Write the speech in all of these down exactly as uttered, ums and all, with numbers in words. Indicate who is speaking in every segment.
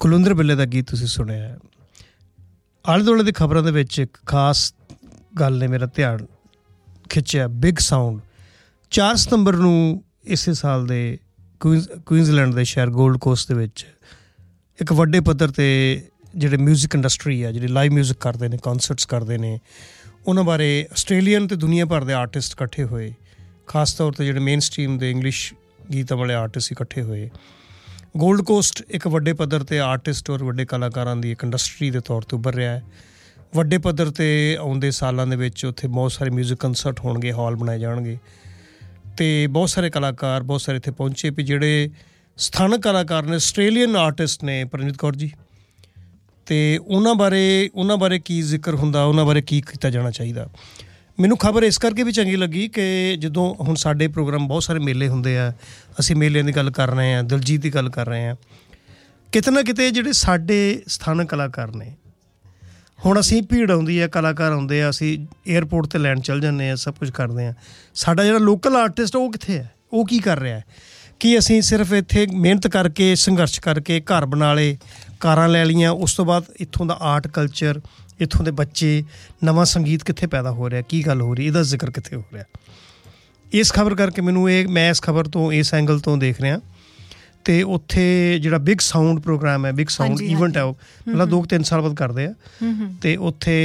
Speaker 1: ਕੁਲਵਿੰਦਰ ਬਿੱਲੇ ਦਾ ਗੀਤ ਤੁਸੀਂ ਸੁਣਿਆ। ਆਲੇ ਦੁਆਲੇ ਦੀ ਖਬਰਾਂ ਦੇ ਵਿੱਚ ਇੱਕ ਖਾਸ ਗੱਲ ਨੇ ਮੇਰਾ ਧਿਆਨ ਖਿੱਚਿਆ। ਬਿਗ ਸਾਊਂਡ ਚਾਰ ਸਤੰਬਰ ਨੂੰ ਇਸੇ ਸਾਲ ਦੇ ਕੁਈਨਜ਼ ਕੁਈਨਜ਼ਲੈਂਡ ਦੇ ਸ਼ਹਿਰ ਗੋਲਡ ਕੋਸਟ ਦੇ ਵਿੱਚ ਇੱਕ ਵੱਡੇ ਪੱਧਰ 'ਤੇ ਜਿਹੜੇ ਮਿਊਜ਼ਿਕ ਇੰਡਸਟਰੀ ਆ, ਜਿਹੜੇ ਲਾਈਵ ਮਿਊਜ਼ਿਕ ਕਰਦੇ ਨੇ, ਕੌਂਸਰਟਸ ਕਰਦੇ ਨੇ, ਉਹਨਾਂ ਬਾਰੇ ਆਸਟ੍ਰੇਲੀਅਨ ਅਤੇ ਦੁਨੀਆ ਭਰ ਦੇ ਆਰਟਿਸਟ ਇਕੱਠੇ ਹੋਏ। ਖਾਸ ਤੌਰ 'ਤੇ ਜਿਹੜੇ ਮੇਨ ਸਟਰੀਮ ਦੇ ਇੰਗਲਿਸ਼ ਗੀਤਾਂ ਵਾਲੇ ਆਰਟਿਸਟ ਇਕੱਠੇ ਹੋਏ। ਗੋਲਡ ਕੋਸਟ ਇੱਕ ਵੱਡੇ ਪੱਧਰ 'ਤੇ ਆਰਟਿਸਟ ਔਰ ਵੱਡੇ ਕਲਾਕਾਰਾਂ ਦੀ ਇੱਕ ਇੰਡਸਟਰੀ ਦੇ ਤੌਰ 'ਤੇ ਉੱਭਰ ਰਿਹਾ ਹੈ। ਵੱਡੇ ਪੱਧਰ 'ਤੇ ਆਉਂਦੇ ਸਾਲਾਂ ਦੇ ਵਿੱਚ ਉੱਥੇ ਬਹੁਤ ਸਾਰੇ ਮਿਊਜ਼ਿਕ ਕੰਸਰਟ ਹੋਣਗੇ, ਹਾਲ ਬਣਾਏ ਜਾਣਗੇ ਅਤੇ ਬਹੁਤ ਸਾਰੇ ਕਲਾਕਾਰ ਬਹੁਤ ਸਾਰੇ ਇੱਥੇ ਪਹੁੰਚੇ ਵੀ ਜਿਹੜੇ ਸਥਾਨਕ ਕਲਾਕਾਰ ਨੇ, ਆਸਟ੍ਰੇਲੀਅਨ ਆਰਟਿਸਟ ਨੇ ਪਰਮਜੀਤ ਕੌਰ ਜੀ, ਅਤੇ ਉਹਨਾਂ ਬਾਰੇ ਉਹਨਾਂ ਬਾਰੇ ਕੀ ਜ਼ਿਕਰ ਹੁੰਦਾ, ਉਹਨਾਂ ਬਾਰੇ ਕੀ ਕੀਤਾ ਜਾਣਾ ਚਾਹੀਦਾ। ਮੈਨੂੰ ਖਬਰ ਇਸ ਕਰਕੇ ਵੀ ਚੰਗੀ ਲੱਗੀ ਕਿ ਜਦੋਂ ਹੁਣ ਸਾਡੇ ਪ੍ਰੋਗਰਾਮ ਬਹੁਤ ਸਾਰੇ ਮੇਲੇ ਹੁੰਦੇ ਆ, ਅਸੀਂ ਮੇਲਿਆਂ ਦੀ ਗੱਲ ਕਰ ਰਹੇ ਹਾਂ, ਦਿਲਜੀਤ ਦੀ ਗੱਲ ਕਰ ਰਹੇ ਹਾਂ, ਕਿਤੇ ਨਾ ਕਿਤੇ ਜਿਹੜੇ ਸਾਡੇ ਸਥਾਨਕ ਕਲਾਕਾਰ ਨੇ, ਹੁਣ ਅਸੀਂ ਭੀੜ ਆਉਂਦੀ ਹੈ, ਕਲਾਕਾਰ ਆਉਂਦੇ ਆ, ਅਸੀਂ ਏਅਰਪੋਰਟ 'ਤੇ ਲੈਣ ਚੱਲ ਜਾਂਦੇ ਹਾਂ, ਸਭ ਕੁਝ ਕਰਦੇ ਹਾਂ। ਸਾਡਾ ਜਿਹੜਾ ਲੋਕਲ ਆਰਟਿਸਟ ਉਹ ਕਿੱਥੇ ਹੈ? ਉਹ ਕੀ ਕਰ ਰਿਹਾ ਹੈ? ਕਿ ਅਸੀਂ ਸਿਰਫ ਇੱਥੇ ਮਿਹਨਤ ਕਰਕੇ, ਸੰਘਰਸ਼ ਕਰਕੇ ਘਰ ਬਣਾ ਲਏ, ਕਾਰਾਂ ਲੈ ਲਈਆਂ, ਉਸ ਤੋਂ ਬਾਅਦ ਇੱਥੋਂ ਦਾ ਆਰਟ ਕਲਚਰ, ਇੱਥੋਂ ਦੇ ਬੱਚੇ, ਨਵਾਂ ਸੰਗੀਤ ਕਿੱਥੇ ਪੈਦਾ ਹੋ ਰਿਹਾ, ਕੀ ਗੱਲ ਹੋ ਰਹੀ, ਇਹਦਾ ਜ਼ਿਕਰ ਕਿੱਥੇ ਹੋ ਰਿਹਾ? ਇਸ ਖਬਰ ਕਰਕੇ ਮੈਨੂੰ ਇਹ ਮੈਂ ਇਸ ਖਬਰ ਤੋਂ ਇਸ ਐਂਗਲ ਤੋਂ ਦੇਖ ਰਿਹਾ। ਅਤੇ ਉੱਥੇ ਜਿਹੜਾ ਬਿਗ ਸਾਊਂਡ ਪ੍ਰੋਗਰਾਮ ਹੈ, ਬਿਗ ਸਾਊਂਡ ਈਵੈਂਟ ਹੈ, ਉਹ ਮਤਲਬ ਦੋ ਕੁ ਤਿੰਨ ਸਾਲ ਬਾਅਦ ਕਰਦੇ ਆ। ਅਤੇ ਉੱਥੇ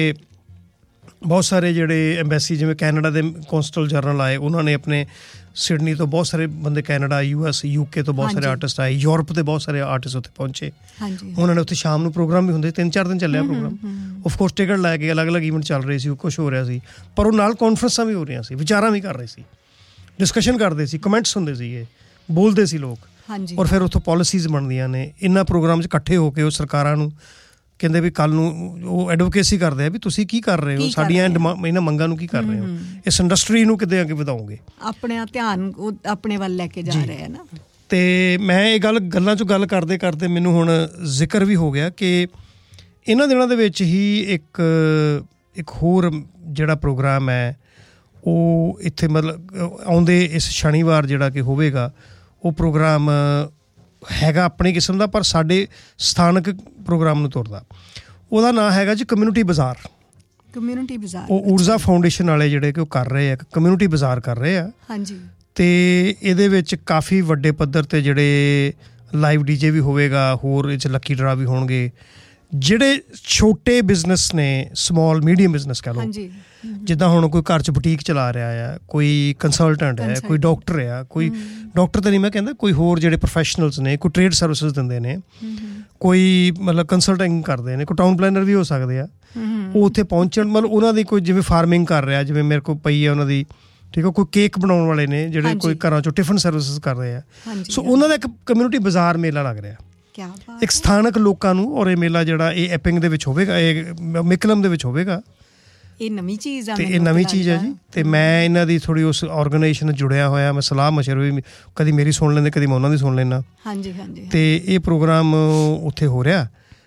Speaker 1: ਬਹੁਤ ਸਾਰੇ ਜਿਹੜੇ ਐਮਬੈਸੀ, ਜਿਵੇਂ ਕੈਨੇਡਾ ਦੇ ਕੌਂਸਲ ਜਨਰਲ ਆਏ, ਉਹਨਾਂ ਨੇ ਆਪਣੇ ਸਿਡਨੀ ਤੋਂ ਬਹੁਤ ਸਾਰੇ ਬੰਦੇ, Canada, U S, U K ਤੋਂ ਬਹੁਤ ਸਾਰੇ ਆਰਟਿਸਟ ਆਏ, ਯੂਰਪ ਦੇ ਬਹੁਤ ਸਾਰੇ ਆਰਟਿਸਟ ਉੱਥੇ ਪਹੁੰਚੇ। ਉਹਨਾਂ ਨੇ ਉੱਥੇ ਸ਼ਾਮ ਨੂੰ ਪ੍ਰੋਗਰਾਮ ਵੀ ਹੁੰਦੇ, ਤਿੰਨ ਚਾਰ ਦਿਨ ਚੱਲਿਆ ਪ੍ਰੋਗਰਾਮ। ਆਫਕੋਰਸ ਟਿਕਟ ਲੈ ਕੇ ਅਲੱਗ ਅਲੱਗ ਈਵੈਂਟ ਚੱਲ ਰਹੇ ਸੀ, ਕੁਛ ਹੋ ਰਿਹਾ ਸੀ, ਪਰ ਉਹ ਨਾਲ ਕਾਨਫਰੰਸਾਂ ਵੀ ਹੋ ਰਹੀਆਂ ਸੀ, ਵਿਚਾਰਾਂ ਵੀ ਕਰ ਰਹੇ ਸੀ, ਡਿਸਕਸ਼ਨ ਕਰਦੇ ਸੀ, ਕਮੈਂਟਸ ਹੁੰਦੇ ਸੀਗੇ, ਬੋਲਦੇ ਸੀ ਲੋਕ। ਔਰ ਫਿਰ ਉੱਥੋਂ ਪੋਲਿਸੀਜ਼ ਬਣਦੀਆਂ ਨੇ। ਇਹਨਾਂ ਪ੍ਰੋਗਰਾਮ 'ਚ ਇਕੱਠੇ ਹੋ ਕੇ ਉਹ ਸਰਕਾਰਾਂ ਨੂੰ ਕਹਿੰਦੇ ਵੀ ਕੱਲ੍ਹ ਨੂੰ ਉਹ ਐਡਵੋਕੇਸੀ ਕਰਦੇ ਆ ਵੀ ਤੁਸੀਂ ਕੀ ਕਰ ਰਹੇ ਹੋ, ਸਾਡੀਆਂ ਇਹਨਾਂ ਮੰਗਾਂ ਨੂੰ ਕੀ ਕਰ ਰਹੇ ਹੋ, ਇਸ ਇੰਡਸਟਰੀ ਨੂੰ ਕਿੱਦਾਂ ਅੱਗੇ ਵਧਾਓਗੇ,
Speaker 2: ਆਪਣੇ ਧਿਆਨ ਆਪਣੇ ਵੱਲ ਲੈ ਕੇ ਜਾ ਰਹੇ ਆ ਨਾ।
Speaker 1: ਅਤੇ ਮੈਂ ਇਹ ਗੱਲ ਗੱਲਾਂ 'ਚੋਂ ਗੱਲ ਕਰਦੇ ਕਰਦੇ ਮੈਨੂੰ ਹੁਣ ਜ਼ਿਕਰ ਵੀ ਹੋ ਗਿਆ ਕਿ ਇਹਨਾਂ ਦਿਨਾਂ ਦੇ ਵਿੱਚ ਹੀ ਇੱਕ ਇੱਕ ਹੋਰ ਜਿਹੜਾ ਪ੍ਰੋਗਰਾਮ ਹੈ ਉਹ ਇੱਥੇ ਮਤਲਬ ਆਉਂਦੇ ਇਸ ਸ਼ਨੀਵਾਰ ਜਿਹੜਾ ਕਿ ਹੋਵੇਗਾ, ਉਹ ਪ੍ਰੋਗਰਾਮ ਹੈਗਾ ਆਪਣੀ ਕਿਸਮ ਦਾ, ਪਰ ਸਾਡੇ ਸਥਾਨਕ ਪ੍ਰੋਗਰਾਮ ਨੂੰ ਤੁਰਦਾ। ਉਹਦਾ ਨਾਂ ਹੈਗਾ ਜੀ ਕਮਿਊਨਿਟੀ ਬਾਜ਼ਾਰ।
Speaker 2: ਕਮਿਊਨਿਟੀ ਬਾਜ਼ਾਰ
Speaker 1: ਉਹ ਊਰਜਾ ਫਾਊਂਡੇਸ਼ਨ ਵਾਲੇ ਜਿਹੜੇ ਕਿ ਉਹ ਕਰ ਰਹੇ ਆ, ਕਮਿਊਨਿਟੀ ਬਾਜ਼ਾਰ ਕਰ ਰਹੇ ਆ।
Speaker 2: ਹਾਂਜੀ।
Speaker 1: ਅਤੇ ਇਹਦੇ ਵਿੱਚ ਕਾਫੀ ਵੱਡੇ ਪੱਧਰ 'ਤੇ ਜਿਹੜੇ ਲਾਈਵ ਡੀ ਜੇ ਵੀ ਹੋਵੇਗਾ, ਹੋਰ ਇਹ 'ਚ ਲੱਕੀ ਡਰਾ ਵੀ ਹੋਣਗੇ। ਜਿਹੜੇ ਛੋਟੇ ਬਿਜ਼ਨਸ ਨੇ, ਸਮੋਲ ਮੀਡੀਅਮ ਬਿਜ਼ਨਸ ਕਹਿ ਲਓ, ਜਿੱਦਾਂ ਹੁਣ ਕੋਈ ਘਰ 'ਚ ਬੁਟੀਕ ਚਲਾ ਰਿਹਾ ਆ, ਕੋਈ ਕੰਸਲਟੈਂਟ ਹੈ, ਕੋਈ ਡਾਕਟਰ ਆ, ਕੋਈ ਡਾਕਟਰ ਤਾਂ ਨਹੀਂ ਮੈਂ ਕਹਿੰਦਾ, ਕੋਈ ਹੋਰ ਜਿਹੜੇ ਪ੍ਰੋਫੈਸ਼ਨਲਸ ਨੇ, ਕੋਈ ਟ੍ਰੇਡ ਸਰਵਿਸਿਜ਼ ਦਿੰਦੇ ਨੇ, ਕੋਈ ਮਤਲਬ ਕੰਸਲਟਿੰਗ ਕਰਦੇ ਨੇ, ਕੋਈ ਟਾਊਨ ਪਲੈਨਰ ਵੀ ਹੋ ਸਕਦੇ ਆ। ਉਹ ਉੱਥੇ ਪਹੁੰਚਣ, ਮਤਲਬ ਉਹਨਾਂ ਦੀ ਕੋਈ ਜਿਵੇਂ ਫਾਰਮਿੰਗ ਕਰ ਰਿਹਾ, ਜਿਵੇਂ ਮੇਰੇ ਕੋਲ ਪਈ ਹੈ ਉਹਨਾਂ ਦੀ, ਠੀਕ ਹੈ, ਕੋਈ ਕੇਕ ਬਣਾਉਣ ਵਾਲੇ ਨੇ ਜਿਹੜੇ ਕੋਈ ਘਰਾਂ 'ਚੋਂ ਟਿਫਨ ਸਰਵਿਸਿਜ਼ ਕਰ ਰਹੇ ਆ। ਸੋ ਉਹਨਾਂ ਦਾ ਇੱਕ ਕਮਿਊਨਿਟੀ ਬਾਜ਼ਾਰ ਮੇਲਾ ਲੱਗ ਰਿਹਾ ਇੱਕ ਸਥਾਨਕ ਲੋਕਾਂ ਨੂੰ। ਔਰ ਇਹ ਮੇਲਾ ਜਿਹੜਾ ਇਹ ਐਪਿੰਗ ਦੇ ਵਿੱਚ ਹੋਵੇਗਾ, ਇਹ ਮਿਕਲਮ ਦੇ ਵਿੱਚ ਹੋਵੇਗਾ।
Speaker 2: ਇਹ ਨਵੀਂ ਚੀਜ਼ ਆ
Speaker 1: ਅਤੇ ਇਹ ਨਵੀਂ ਚੀਜ਼ ਹੈ ਜੀ। ਅਤੇ ਮੈਂ ਇਹਨਾਂ ਦੀ ਥੋੜ੍ਹੀ ਉਸ ਔਰਗਨਾਈਜੇਸ਼ਨ ਨਾਲ ਜੁੜਿਆ ਹੋਇਆ, ਮੈਂ ਸਲਾਹ ਮਸ਼ਵਰੇ ਵੀ ਕਦੀ ਮੇਰੀ ਸੁਣ ਲੈਂਦੇ, ਕਦੀ ਮੈਂ ਉਹਨਾਂ ਦੀ ਸੁਣ ਲੈਂਦਾ।
Speaker 2: ਹਾਂਜੀ ਹਾਂਜੀ।
Speaker 1: ਅਤੇ ਇਹ ਪ੍ਰੋਗਰਾਮ ਉੱਥੇ ਹੋ ਰਿਹਾ,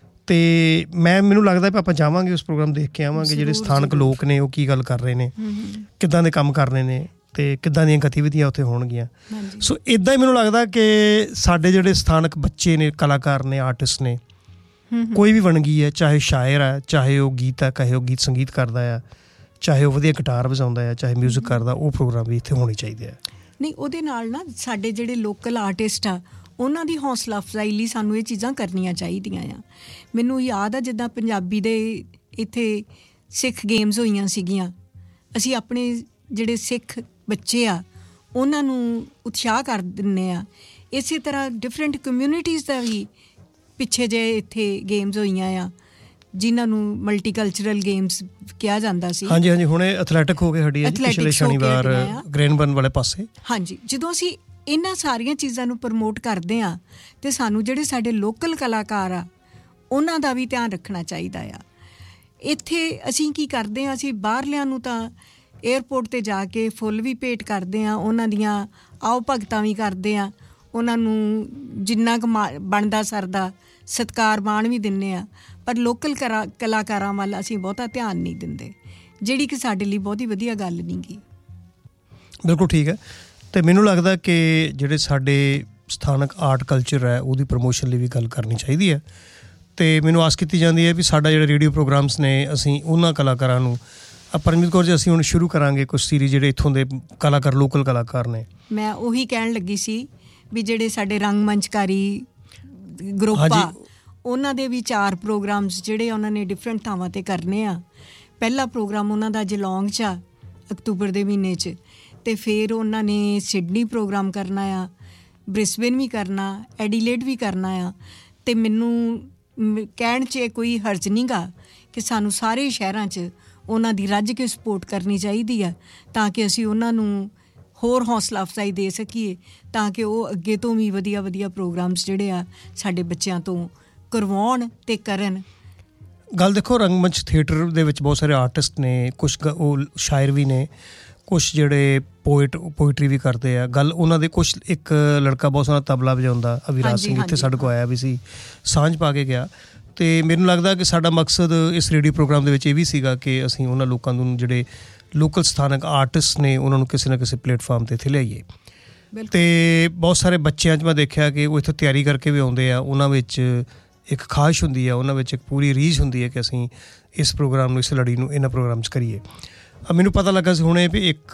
Speaker 1: ਅਤੇ ਮੈਂ ਮੈਨੂੰ ਲੱਗਦਾ ਵੀ ਆਪਾਂ ਜਾਵਾਂਗੇ, ਉਸ ਪ੍ਰੋਗਰਾਮ ਦੇਖ ਕੇ ਆਵਾਂਗੇ, ਜਿਹੜੇ ਸਥਾਨਕ ਲੋਕ ਨੇ ਉਹ ਕੀ ਗੱਲ ਕਰ ਰਹੇ ਨੇ, ਕਿੱਦਾਂ ਦੇ ਕੰਮ ਕਰ ਰਹੇ ਨੇ, ਅਤੇ ਕਿੱਦਾਂ ਦੀਆਂ ਗਤੀਵਿਧੀਆਂ ਉੱਥੇ ਹੋਣਗੀਆਂ। ਸੋ ਇੱਦਾਂ ਹੀ ਮੈਨੂੰ ਲੱਗਦਾ ਕਿ ਸਾਡੇ ਜਿਹੜੇ ਸਥਾਨਕ ਬੱਚੇ ਨੇ, ਕਲਾਕਾਰ ਨੇ, ਆਰਟਿਸਟ ਨੇ, ਕੋਈ ਵੀ ਵੰਨਗੀ ਹੈ, ਚਾਹੇ ਸ਼ਾਇਰ ਹੈ, ਚਾਹੇ ਉਹ ਗੀਤ ਹੈ, ਚਾਹੇ ਉਹ ਗੀਤ ਸੰਗੀਤ ਕਰਦਾ ਆ, ਚਾਹੇ ਉਹ ਵਧੀਆ ਗਿਟਾਰ ਵਜਾਉਂਦਾ ਆ, ਚਾਹੇ ਮਿਊਜ਼ਿਕ ਕਰਦਾ, ਉਹ ਪ੍ਰੋਗਰਾਮ ਵੀ ਇੱਥੇ ਹੋਣੇ ਚਾਹੀਦੇ ਆ।
Speaker 2: ਨਹੀਂ, ਉਹਦੇ ਨਾਲ ਨਾ ਸਾਡੇ ਜਿਹੜੇ ਲੋਕਲ ਆਰਟਿਸਟ ਆ, ਉਹਨਾਂ ਦੀ ਹੌਸਲਾ ਅਫਜ਼ਾਈ ਲਈ ਸਾਨੂੰ ਇਹ ਚੀਜ਼ਾਂ ਕਰਨੀਆਂ ਚਾਹੀਦੀਆਂ ਆ। ਮੈਨੂੰ ਯਾਦ ਆ ਜਿੱਦਾਂ ਪੰਜਾਬੀ ਦੇ ਇੱਥੇ ਸਿੱਖ ਗੇਮਸ ਹੋਈਆਂ ਸੀਗੀਆਂ, ਅਸੀਂ ਆਪਣੇ ਜਿਹੜੇ ਸਿੱਖ ਬੱਚੇ ਆ ਉਹਨਾਂ ਨੂੰ ਉਤਸ਼ਾਹ ਕਰ ਦਿੰਦੇ ਹਾਂ। ਇਸੇ ਤਰ੍ਹਾਂ ਡਿਫਰੈਂਟ ਕਮਿਊਨਿਟੀਜ਼ ਦਾ ਵੀ ਪਿੱਛੇ ਜਿਹੇ ਇੱਥੇ ਗੇਮਸ ਹੋਈਆਂ ਆ, ਜਿਨ੍ਹਾਂ ਨੂੰ ਮਲਟੀਕਲਚਰਲ ਗੇਮਸ ਕਿਹਾ ਜਾਂਦਾ ਸੀ।
Speaker 1: ਹਾਂਜੀ ਹਾਂਜੀ, ਹੁਣ ਐਥਲੈਟਿਕ ਹੋ ਕੇ ਹਟੀ ਹੈ ਪਿਛਲੇ ਸ਼ਨੀਵਾਰ ਗ੍ਰੈਨਬਰਨ ਵਾਲੇ ਪਾਸੇ। ਹਾਂਜੀ,
Speaker 2: ਜਦੋਂ ਅਸੀਂ ਇਹਨਾਂ ਸਾਰੀਆਂ ਚੀਜ਼ਾਂ ਨੂੰ ਪ੍ਰਮੋਟ ਕਰਦੇ ਹਾਂ ਅਤੇ ਸਾਨੂੰ ਜਿਹੜੇ ਸਾਡੇ ਲੋਕਲ ਕਲਾਕਾਰ ਆ ਉਹਨਾਂ ਦਾ ਵੀ ਧਿਆਨ ਰੱਖਣਾ ਚਾਹੀਦਾ ਆ। ਇੱਥੇ ਅਸੀਂ ਕੀ ਕਰਦੇ ਹਾਂ, ਅਸੀਂ ਬਾਹਰਲਿਆਂ ਨੂੰ ਤਾਂ ਏਅਰਪੋਰਟ 'ਤੇ ਜਾ ਕੇ ਫੁੱਲ ਵੀ ਭੇਟ ਕਰਦੇ ਹਾਂ, ਉਹਨਾਂ ਦੀਆਂ ਆਓ ਭਗਤਾਂ ਵੀ ਕਰਦੇ ਹਾਂ, ਉਹਨਾਂ ਨੂੰ ਜਿੰਨਾ ਕੁ ਮਾ ਬਣਦਾ ਸਰਦਾ ਸਤਿਕਾਰ ਮਾਣ ਵੀ ਦਿੰਦੇ ਹਾਂ, ਪਰ ਲੋਕਲ ਕਰਾ ਕਲਾਕਾਰਾਂ ਵੱਲ ਅਸੀਂ ਬਹੁਤਾ ਧਿਆਨ ਨਹੀਂ ਦਿੰਦੇ, ਜਿਹੜੀ ਕਿ ਸਾਡੇ ਲਈ ਬਹੁਤ ਹੀ ਵਧੀਆ ਗੱਲ ਨਹੀਂ ਗੀ।
Speaker 1: ਬਿਲਕੁਲ ਠੀਕ ਹੈ। ਅਤੇ ਮੈਨੂੰ ਲੱਗਦਾ ਕਿ ਜਿਹੜੇ ਸਾਡੇ ਸਥਾਨਕ ਆਰਟ ਕਲਚਰ ਹੈ ਉਹਦੀ ਪ੍ਰਮੋਸ਼ਨ ਲਈ ਵੀ ਗੱਲ ਕਰਨੀ ਚਾਹੀਦੀ ਹੈ। ਅਤੇ ਮੈਨੂੰ ਆਸ ਕੀਤੀ ਜਾਂਦੀ ਹੈ ਵੀ ਸਾਡਾ ਜਿਹੜਾ ਰੇਡੀਓ ਪ੍ਰੋਗਰਾਮਸ ਨੇ ਅਸੀਂ ਉਹਨਾਂ ਕਲਾਕਾਰਾਂ ਨੂੰ ਪਰਮਜੀਤ ਕੌਰ ਜੀ ਅਸੀਂ ਹੁਣ ਸ਼ੁਰੂ ਕਰਾਂਗੇ ਕੁਛ ਸੀਰੀਜ਼ ਜਿਹੜੇ ਇੱਥੋਂ ਦੇ ਕਲਾਕਾਰ ਲੋਕਲ ਕਲਾਕਾਰ ਨੇ।
Speaker 2: ਮੈਂ ਉਹੀ ਕਹਿਣ ਲੱਗੀ ਸੀ ਵੀ ਜਿਹੜੇ ਸਾਡੇ ਰੰਗਮੰਚਕਾਰੀ ਗਰੁੱਪ ਆ ਉਹਨਾਂ ਦੇ ਵੀ ਚਾਰ ਪ੍ਰੋਗਰਾਮਸ ਜਿਹੜੇ ਉਹਨਾਂ ਨੇ ਡਿਫਰੈਂਟ ਥਾਵਾਂ 'ਤੇ ਕਰਨੇ ਆ। ਪਹਿਲਾ ਪ੍ਰੋਗਰਾਮ ਉਹਨਾਂ ਦਾ ਜਲੌਂਗ 'ਚ ਆ ਅਕਤੂਬਰ ਦੇ ਮਹੀਨੇ 'ਚ, ਅਤੇ ਫਿਰ ਉਹਨਾਂ ਨੇ ਸਿਡਨੀ ਪ੍ਰੋਗਰਾਮ ਕਰਨਾ ਆ, ਬ੍ਰਿਸਬੇਨ ਵੀ ਕਰਨਾ, ਐਡੀਲੇਡ ਵੀ ਕਰਨਾ ਆ। ਅਤੇ ਮੈਨੂੰ ਕਹਿਣ 'ਚ ਕੋਈ ਹਰਜ ਨਹੀਂ ਗਾ ਕਿ ਸਾਨੂੰ ਸਾਰੇ ਸ਼ਹਿਰਾਂ 'ਚ ਉਹਨਾਂ ਦੀ ਰੱਜ ਕੇ ਸਪੋਰਟ ਕਰਨੀ ਚਾਹੀਦੀ ਆ ਤਾਂ ਕਿ ਅਸੀਂ ਉਹਨਾਂ ਨੂੰ ਹੋਰ ਹੌਸਲਾ ਅਫਜ਼ਾਈ ਦੇ ਸਕੀਏ ਤਾਂ ਕਿ ਉਹ ਅੱਗੇ ਤੋਂ ਵੀ ਵਧੀਆ ਵਧੀਆ ਪ੍ਰੋਗਰਾਮਸ ਜਿਹੜੇ ਆ ਸਾਡੇ ਬੱਚਿਆਂ ਤੋਂ ਕਰਵਾਉਣ ਅਤੇ ਕਰਨ।
Speaker 1: ਗੱਲ ਦੇਖੋ, ਰੰਗਮੰਚ ਥੀਏਟਰ ਦੇ ਵਿੱਚ ਬਹੁਤ ਸਾਰੇ ਆਰਟਿਸਟ ਨੇ, ਕੁਛ ਉਹ ਸ਼ਾਇਰ ਵੀ ਨੇ, ਕੁਛ ਜਿਹੜੇ ਪੋਇਟ ਪੋਇਟਰੀ ਵੀ ਕਰਦੇ ਆ। ਗੱਲ ਉਹਨਾਂ ਦੇ ਕੁਛ ਇੱਕ ਲੜਕਾ ਬਹੁਤ ਸੋਹਣਾ ਤਬਲਾ ਵਜਾਉਂਦਾ ਅਵਿਰਾਜ ਸਿੰਘ ਇੱਥੇ ਸਾਡੇ ਕੋਲ ਆਇਆ ਵੀ ਸੀ, ਸਾਂਝ ਪਾ ਕੇ ਗਿਆ। ਅਤੇ ਮੈਨੂੰ ਲੱਗਦਾ ਕਿ ਸਾਡਾ ਮਕਸਦ ਇਸ ਰੇਡੀਓ ਪ੍ਰੋਗਰਾਮ ਦੇ ਵਿੱਚ ਇਹ ਵੀ ਸੀਗਾ ਕਿ ਅਸੀਂ ਉਹਨਾਂ ਲੋਕਾਂ ਨੂੰ ਜਿਹੜੇ ਲੋਕਲ ਸਥਾਨਕ ਆਰਟਿਸਟ ਨੇ ਉਹਨਾਂ ਨੂੰ ਕਿਸੇ ਨਾ ਕਿਸੇ ਪਲੇਟਫਾਰਮ 'ਤੇ ਇੱਥੇ ਲਿਆਈਏ। ਅਤੇ ਬਹੁਤ ਸਾਰੇ ਬੱਚਿਆਂ 'ਚ ਮੈਂ ਦੇਖਿਆ ਕਿ ਉਹ ਇੱਥੇ ਤਿਆਰੀ ਕਰਕੇ ਵੀ ਆਉਂਦੇ ਆ, ਉਹਨਾਂ ਵਿੱਚ ਇੱਕ ਖਾਹਿਸ਼ ਹੁੰਦੀ ਆ, ਉਹਨਾਂ ਵਿੱਚ ਇੱਕ ਪੂਰੀ ਰੀਝ ਹੁੰਦੀ ਹੈ ਕਿ ਅਸੀਂ ਇਸ ਪ੍ਰੋਗਰਾਮ ਨੂੰ, ਇਸ ਲੜੀ ਨੂੰ ਇਹਨਾਂ ਪ੍ਰੋਗਰਾਮ 'ਚ ਕਰੀਏ। ਮੈਨੂੰ ਪਤਾ ਲੱਗਾ ਸੀ ਹੁਣੇ ਵੀ ਇੱਕ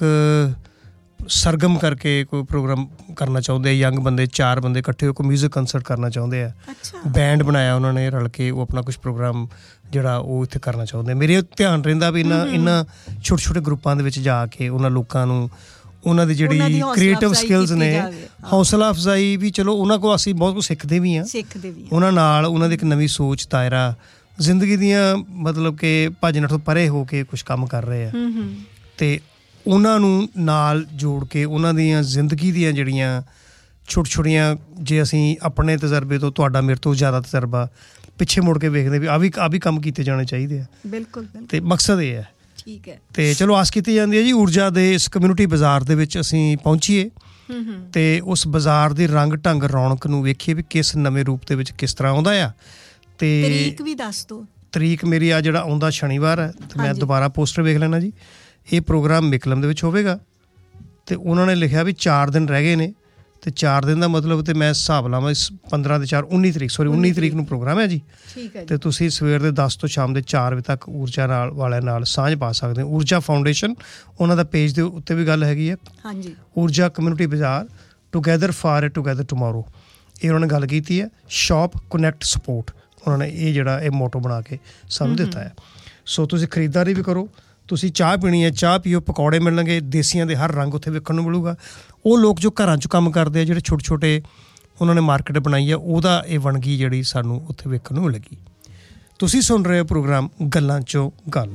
Speaker 1: ਸਰਗਮ ਕਰਕੇ ਕੋਈ ਪ੍ਰੋਗਰਾਮ ਕਰਨਾ ਚਾਹੁੰਦੇ ਆ, ਯੰਗ ਬੰਦੇ ਚਾਰ ਬੰਦੇ ਇਕੱਠੇ ਹੋ ਕੇ ਮਿਊਜ਼ਿਕ ਕੰਸਰਟ ਕਰਨਾ ਚਾਹੁੰਦੇ ਆ। ਬੈਂਡ ਬਣਾਇਆ ਉਹਨਾਂ ਨੇ ਰਲ ਕੇ, ਉਹ ਆਪਣਾ ਕੁਛ ਪ੍ਰੋਗਰਾਮ ਜਿਹੜਾ ਉਹ ਇੱਥੇ ਕਰਨਾ ਚਾਹੁੰਦੇ। ਮੇਰੇ ਧਿਆਨ ਰਹਿੰਦਾ ਵੀ ਇਹਨਾਂ ਇਹਨਾਂ ਛੋਟੇ ਛੋਟੇ ਗਰੁੱਪਾਂ ਦੇ ਵਿੱਚ ਜਾ ਕੇ ਉਹਨਾਂ ਲੋਕਾਂ ਨੂੰ ਉਹਨਾਂ ਦੀ ਜਿਹੜੀ ਕ੍ਰੀਏਟਿਵ ਸਕਿੱਲਸ ਨੇ, ਹੌਸਲਾ ਅਫਜ਼ਾਈ ਵੀ, ਚਲੋ ਉਹਨਾਂ ਕੋਲ ਅਸੀਂ ਬਹੁਤ ਕੁਛ ਸਿੱਖਦੇ ਵੀ ਹਾਂ, ਸਿੱਖਦੇ ਵੀ ਉਹਨਾਂ ਨਾਲ ਉਹਨਾਂ ਦੀ ਇੱਕ ਨਵੀਂ ਸੋਚ, ਦਾਇਰਾ, ਜ਼ਿੰਦਗੀ ਦੀਆਂ ਮਤਲਬ ਕਿ ਭੱਜ ਨੱਠ ਤੋਂ ਪਰੇ ਹੋ ਕੇ ਕੁਛ ਕੰਮ ਕਰ ਰਹੇ ਆ। ਅਤੇ ਉਹਨਾਂ ਨੂੰ ਨਾਲ ਜੋੜ ਕੇ ਉਹਨਾਂ ਦੀਆਂ ਜ਼ਿੰਦਗੀ ਦੀਆਂ ਜਿਹੜੀਆਂ ਛੋਟੀਆਂ ਛੋਟੀਆਂ, ਜੇ ਅਸੀਂ ਆਪਣੇ ਤਜਰਬੇ ਤੋਂ, ਤੁਹਾਡਾ ਮੇਰੇ ਤੋਂ ਜ਼ਿਆਦਾ ਤਜਰਬਾ, ਪਿੱਛੇ ਮੁੜ ਕੇ ਵੇਖਦੇ ਵੀ ਆਹ ਵੀ ਆਹ ਵੀ ਕੰਮ ਕੀਤੇ ਜਾਣੇ ਚਾਹੀਦੇ ਆ। ਬਿਲਕੁਲ। ਅਤੇ ਮਕਸਦ ਇਹ ਹੈ। ਠੀਕ ਹੈ। ਅਤੇ ਚਲੋ ਆਸ ਕੀਤੀ ਜਾਂਦੀ ਹੈ ਜੀ ਊਰਜਾ ਦੇ ਇਸ ਕਮਿਊਨਿਟੀ ਬਾਜ਼ਾਰ ਦੇ ਵਿੱਚ ਅਸੀਂ ਪਹੁੰਚੀਏ ਅਤੇ ਉਸ ਬਾਜ਼ਾਰ ਦੇ ਰੰਗ ਢੰਗ ਰੌਣਕ ਨੂੰ ਵੇਖੀਏ ਵੀ ਕਿਸ ਨਵੇਂ ਰੂਪ ਦੇ ਵਿੱਚ ਕਿਸ ਤਰ੍ਹਾਂ ਆਉਂਦਾ ਆ। ਅਤੇ ਤਰੀਕ ਵੀ ਦੱਸ ਦਿਓ। ਤਰੀਕ ਮੇਰੀ ਆ ਜਿਹੜਾ ਆਉਂਦਾ ਸ਼ਨੀਵਾਰ ਹੈ, ਅਤੇ ਮੈਂ ਦੁਬਾਰਾ ਪੋਸਟਰ ਵੇਖ ਲੈਣਾ ਜੀ। ਇਹ ਪ੍ਰੋਗਰਾਮ ਮਿਕਲਮ ਦੇ ਵਿੱਚ ਹੋਵੇਗਾ ਅਤੇ ਉਹਨਾਂ ਨੇ ਲਿਖਿਆ ਵੀ ਚਾਰ ਦਿਨ ਰਹਿ ਗਏ ਨੇ, ਅਤੇ ਚਾਰ ਦਿਨ ਦਾ ਮਤਲਬ ਤੇ ਮੈਂ ਹਿਸਾਬ ਲਾਵਾਂ ਇਸ ਪੰਦਰਾਂ ਦੇ ਚਾਰ ਉੱਨੀ ਤਰੀਕ ਸੋਰੀ ਉੱਨੀ ਤਰੀਕ ਨੂੰ ਪ੍ਰੋਗਰਾਮ ਹੈ ਜੀ। ਅਤੇ ਤੁਸੀਂ ਸਵੇਰ ਦੇ ਦਸ ਤੋਂ ਸ਼ਾਮ ਦੇ ਚਾਰ ਵਜੇ ਤੱਕ ਊਰਜਾ ਨਾਲ ਵਾਲਿਆਂ ਨਾਲ ਸਾਂਝ ਪਾ ਸਕਦੇ ਹੋ। ਊਰਜਾ ਫਾਊਂਡੇਸ਼ਨ ਉਹਨਾਂ ਦਾ ਪੇਜ ਦੇ ਉੱਤੇ ਵੀ ਗੱਲ ਹੈਗੀ ਹੈ। ਹਾਂਜੀ, ਊਰਜਾ ਕਮਿਊਨਿਟੀ ਬਾਜ਼ਾਰ, ਟੂਗੈਦਰ ਫਾਰ ਏ ਟੂਗੈਦਰ ਟੂਮੋਰੋ, ਇਹ ਉਹਨਾਂ ਨੇ ਗੱਲ ਕੀਤੀ ਹੈ। ਸ਼ੌਪ ਕੁਨੈਕਟ ਸਪੋਰਟ, ਉਹਨਾਂ ਨੇ ਇਹ ਜਿਹੜਾ ਇਹ ਮੋਟੋ ਬਣਾ ਕੇ ਸਾਨੂੰ ਦਿੱਤਾ ਹੈ। ਸੋ ਤੁਸੀਂ ਖਰੀਦਦਾਰੀ ਵੀ ਕਰੋ, ਤੁਸੀਂ ਚਾਹ ਪੀਣੀ ਹੈ ਚਾਹ ਪੀਓ, ਪਕੌੜੇ ਮਿਲਣਗੇ, ਦੇਸੀਆਂ ਦੇ ਹਰ ਰੰਗ ਉੱਥੇ ਵੇਖਣ ਨੂੰ ਮਿਲੂਗਾ। ਉਹ ਲੋਕ ਜੋ ਘਰਾਂ 'ਚ ਕੰਮ ਕਰਦੇ ਆ, ਜਿਹੜੇ ਛੋਟੇ ਛੋਟੇ ਉਹਨਾਂ ਨੇ ਮਾਰਕੀਟ ਬਣਾਈ ਹੈ, ਉਹਦਾ ਇਹ ਵੰਨਗੀ ਜਿਹੜੀ ਸਾਨੂੰ ਉੱਥੇ ਵੇਖਣ ਨੂੰ ਮਿਲੇਗੀ। ਤੁਸੀਂ ਸੁਣ ਰਹੇ ਹੋ ਪ੍ਰੋਗਰਾਮ ਗੱਲਾਂ 'ਚੋਂ ਗੱਲ।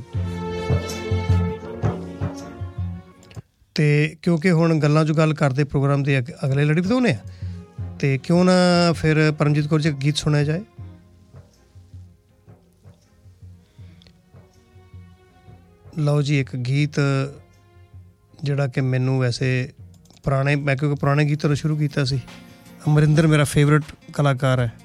Speaker 1: ਅਤੇ ਕਿਉਂਕਿ ਹੁਣ ਗੱਲਾਂ 'ਚੋਂ ਗੱਲ ਕਰਦੇ ਪ੍ਰੋਗਰਾਮ ਦੇ ਅਗਲੇ ਲੜੀ ਵਧਾਉਣੇ ਆ, ਅਤੇ ਕਿਉਂ ਨਾ ਫਿਰ ਪਰਮਜੀਤ ਕੌਰ ਜੀ ਗੀਤ ਸੁਣਿਆ ਜਾਏ। ਲਓ ਜੀ, ਇੱਕ ਗੀਤ ਜਿਹੜਾ ਕਿ ਮੈਨੂੰ ਵੈਸੇ ਪੁਰਾਣੇ, ਮੈਂ ਕਿਉਂਕਿ ਪੁਰਾਣੇ ਗੀਤਾਂ ਤੋਂ ਸ਼ੁਰੂ ਕੀਤਾ ਸੀ। ਅਮਰਿੰਦਰ ਮੇਰਾ ਫੇਵਰਟ ਕਲਾਕਾਰ ਹੈ,